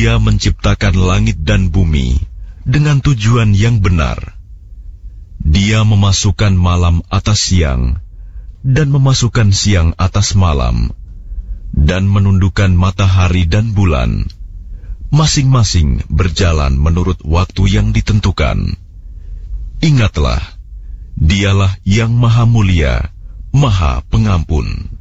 Dia menciptakan langit dan bumi dengan tujuan yang benar. Dia memasukkan malam atas siang dan memasukkan siang atas malam, dan menundukkan matahari dan bulan, masing-masing berjalan menurut waktu yang ditentukan. Ingatlah, Dialah yang Maha Mulia, Maha Pengampun.